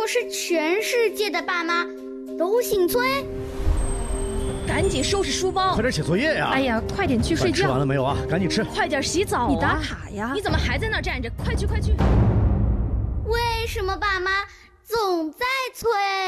可是全世界的爸妈都姓崔。 赶紧收拾书包， 快点写作业呀！ 哎呀，快点去睡觉。 吃完了没有啊？赶紧吃。 快点洗澡啊！你打卡呀！你怎么还在那儿站着？快去快去！ 为什么爸妈总在催？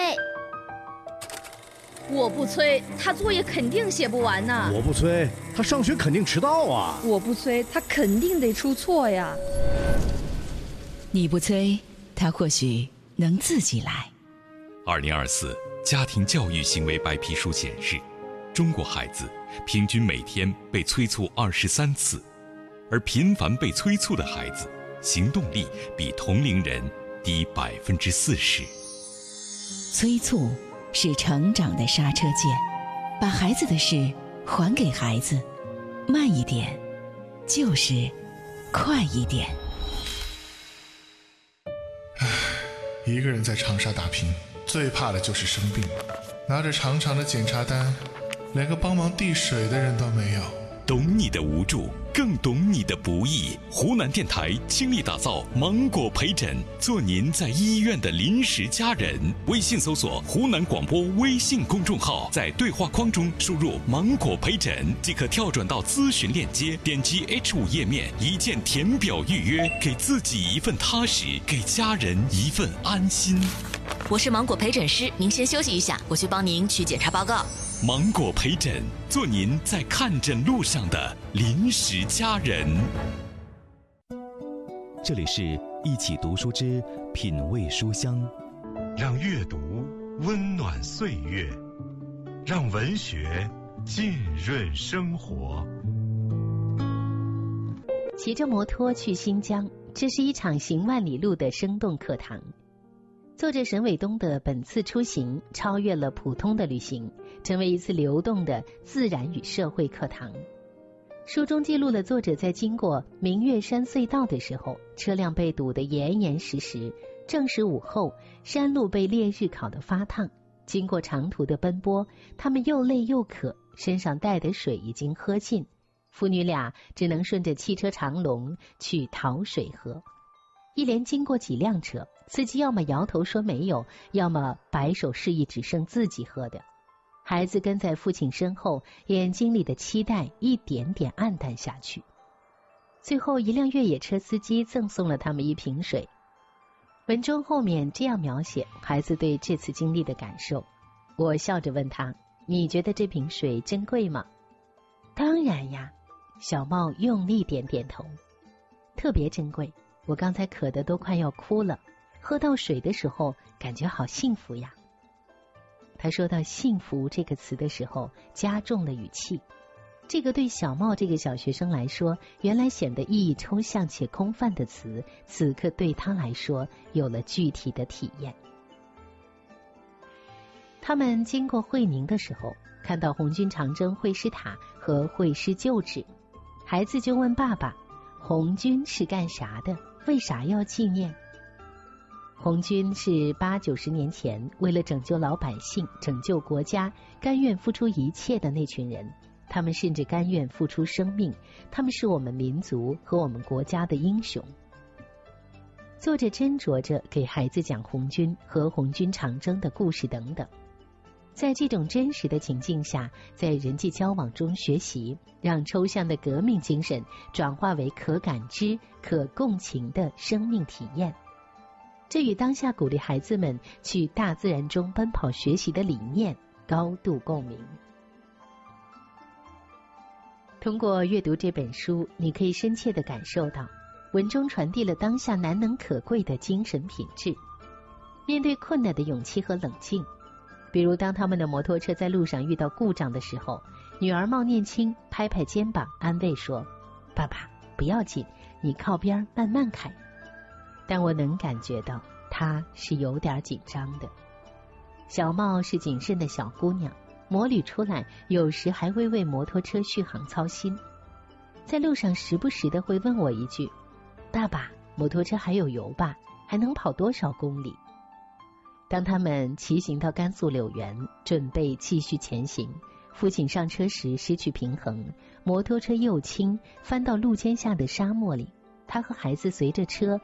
我不催，他作业肯定写不完呢。 我不催，他上学肯定迟到啊。 我不催，他肯定得出错呀。 你不催，他或许能自己来。 2024家庭教育行为白皮书显示，中国孩子平均每天被催促23次，而频繁被催促的孩子，行动力比同龄人低40%。 催促是成长的刹车键，把孩子的事还给孩子，慢一点就是快一点。 一个人在长沙打拼，最怕的就是生病，拿着长长的检查单，连个帮忙递水的人都没有。 懂你的无助，更懂你的不易。湖南电台倾力打造芒果陪诊，做您在医院的临时家人。微信搜索湖南广播微信公众号，在对话框中输入芒果陪诊，即可跳转到咨询链接，点击 H5 页面，一键填表预约，给自己一份踏实，给家人一份安心。 我是芒果陪诊师，您先休息一下，我去帮您取检查报告。 芒果陪诊，做您在看诊路上的临时家人。 这里是一起读书之品味书香， 让阅读温暖岁月，让文学浸润生活。 骑着摩托去新疆，这是一场行万里路的生动课堂。作者沈伟东的本次出行超越了普通的旅行，成为一次流动的自然与社会课堂。书中记录了作者在经过明月山隧道的时候，车辆被堵得严严实实，正是午后，山路被烈日烤得发烫。经过长途的奔波，他们又累又渴，身上带的水已经喝尽，父女俩只能顺着汽车长龙去讨水喝。一连经过几辆车，司机要么摇头说没有，要么摆手示意只剩自己喝的。孩子跟在父亲身后，眼睛里的期待一点点暗淡下去。最后一辆越野车司机赠送了他们一瓶水。文中后面这样描写孩子对这次经历的感受。我笑着问他，你觉得这瓶水珍贵吗？当然呀，小茂用力点点头。特别珍贵，我刚才渴得都快要哭了，喝到水的时候感觉好幸福呀。他说到幸福这个词的时候加重了语气，这个对小茂这个小学生来说原来显得意义抽象且空泛的词，此刻对他来说有了具体的体验。他们经过会宁的时候，看到红军长征会师塔和会师旧址，孩子就问爸爸，红军是干啥的？为啥要纪念？红军是80-90年前为了拯救老百姓、拯救国家，甘愿付出一切的那群人。他们甚至甘愿付出生命，他们是我们民族和我们国家的英雄。作者斟酌着给孩子讲红军和红军长征的故事等等。在这种真实的情境下，在人际交往中学习，让抽象的革命精神转化为可感知、可共情的生命体验。这与当下鼓励孩子们去大自然中奔跑学习的理念高度共鸣。通过阅读这本书，你可以深切地感受到文中传递了当下难能可贵的精神品质，面对困难的勇气和冷静。比如当他们的摩托车在路上遇到故障的时候，女儿冒念青拍拍肩膀安慰说，爸爸不要紧，你靠边慢慢开。但我能感觉到她是有点紧张的。小茂是谨慎的小姑娘，摩旅出来有时还会为摩托车续航操心，在路上时不时的会问我一句，爸爸摩托车还有油吧？还能跑多少公里？当他们骑行到甘肃柳源，准备继续前行，父亲上车时失去平衡，摩托车又轻，翻到路肩下的沙漠里，他和孩子随着车